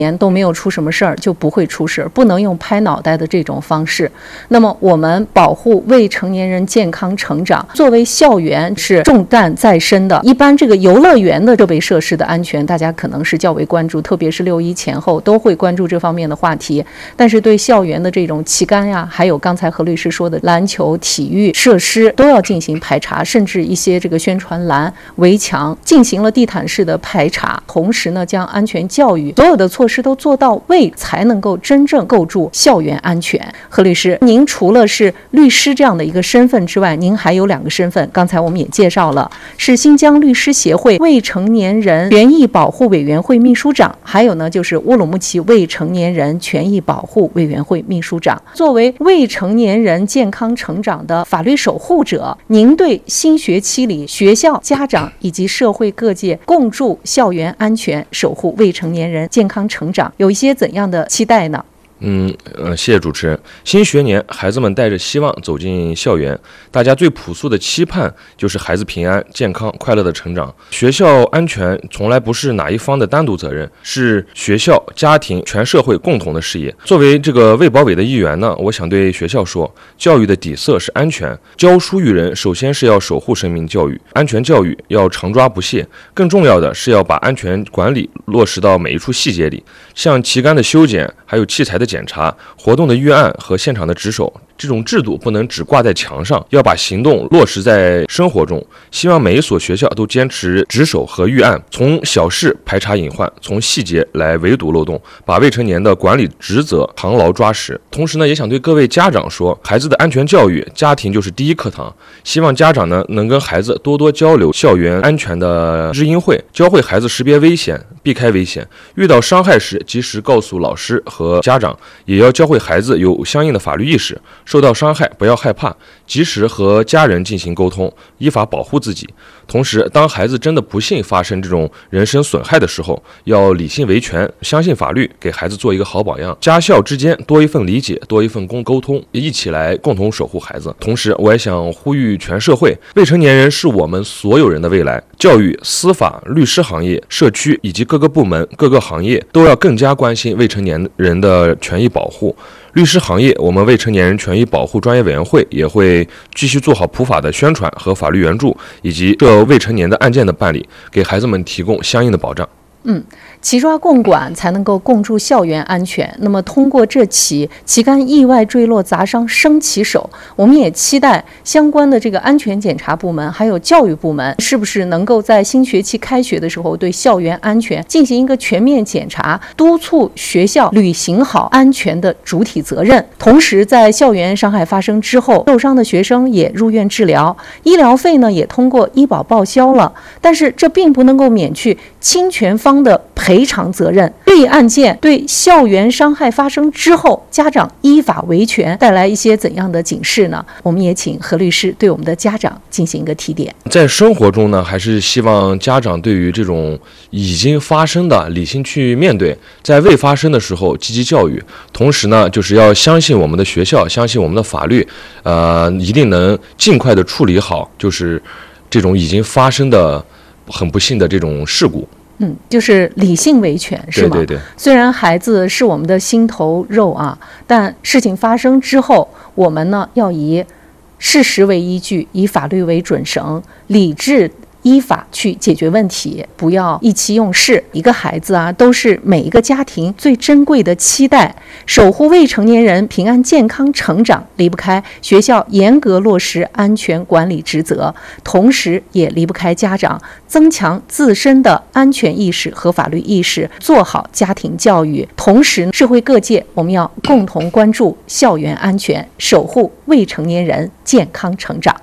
年都没有出什么事儿，就不会出事，不能用拍脑袋的这种方式。那么我们保护未成年人健康成长，作为校园是重担在身的。一般这个游乐园的设备设施的安全，大家可能是较为关注，特别是6·1前后都会关注这方面的话题。但是对校园的这种旗杆呀，还有刚才何律师说的篮球、体育设施都要进行排查，甚至一些这个宣传栏、围墙进行了地毯式的排查，同时呢，将安全教育所有的措施都做到位，才能够真正构筑校园安全。何律师，您除了是律师这样的一个身份之外，您还有2个身份，刚才我们也介绍了，是新疆律师协会未成年人权益保护委员会秘书长，还有呢就是乌鲁木齐未成年人权益保护委员会秘书长。作为未成年人健康成长的法律守护者，您对新学期里学校、家长以及社会各界共筑校园安全、守护未成年人健康成长有一些怎样的期待呢？ 谢谢主持人。新学年，孩子们带着希望走进校园，大家最朴素的期盼就是孩子平安、健康、快乐的成长。学校安全从来不是哪一方的单独责任，是学校、家庭、全社会共同的事业。作为这个卫保委的一员呢，我想对学校说，教育的底色是安全，教书育人首先是要守护生命教育，安全教育要常抓不懈，更重要的是要把安全管理落实到每一处细节里，像旗杆的修剪，还有器材的检查、活动的预案和现场的值守，这种制度不能只挂在墙上，要把行动落实在生活中。希望每一所学校都坚持值守和预案，从小事排查隐患，从细节来围堵漏洞，把未成年的管理职责牢牢抓实。同时呢，也想对各位家长说，孩子的安全教育，家庭就是第一课堂。希望家长呢能跟孩子多多交流校园安全的知音会，教会孩子识别危险，避开危险，遇到伤害时及时告诉老师和家长，也要教会孩子有相应的法律意识，受到伤害不要害怕，及时和家人进行沟通，依法保护自己。同时，当孩子真的不幸发生这种人身损害的时候，要理性维权，相信法律，给孩子做一个好榜样。家校之间多一份理解，多一份沟通，一起来共同守护孩子。同时，我也想呼吁全社会，未成年人是我们所有人的未来，教育、司法、律师行业、社区以及各个部门、各个行业都要更加关心未成年人的权益保护。律师行业，我们未成年人权益保护专业委员会也会继续做好普法的宣传和法律援助，以及这未成年的案件的办理，给孩子们提供相应的保障。 齐抓共管才能够共筑校园安全。那么通过这起旗杆意外坠落砸伤升旗手，我们也期待相关的这个安全检查部门还有教育部门是不是能够在新学期开学的时候对校园安全进行一个全面检查，督促学校履行好安全的主体责任。同时在校园伤害发生之后，受伤的学生也入院治疗，医疗费呢也通过医保报销了，但是这并不能够免去侵权方的赔偿责任。这一案件对校园伤害发生之后，家长依法维权带来一些怎样的警示呢？我们也请何律师对我们的家长进行一个提点。 在生活中呢，还是希望家长对于这种已经发生的理性去面对，在未发生的时候积极教育。同时呢，就是要相信我们的学校，相信我们的法律，一定能尽快的处理好，就是这种已经发生的很不幸的这种事故。 就是理性维权，是吗？ 对。 虽然孩子是我们的心头肉啊，但事情发生之后，我们呢要以事实为依据，以法律为准绳，理智依法去解决问题，不要意气用事。一个孩子啊，都是每一个家庭最珍贵的期待。守护未成年人平安健康成长，离不开学校严格落实安全管理职责，同时也离不开家长增强自身的安全意识和法律意识，做好家庭教育。同时，社会各界我们要共同关注校园安全，守护未成年人健康成长。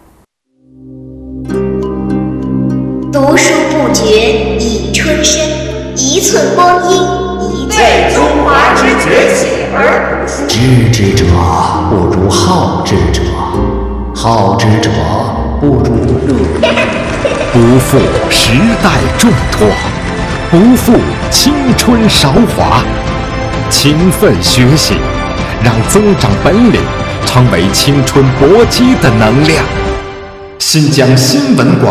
读书不绝已春深，一寸光阴为中华之崛起而读书。 知之者不如好之者，好之者不如乐。不负时代重托，不负青春韶华。勤奋学习，让增长本领成为青春搏击的能量。新疆新闻广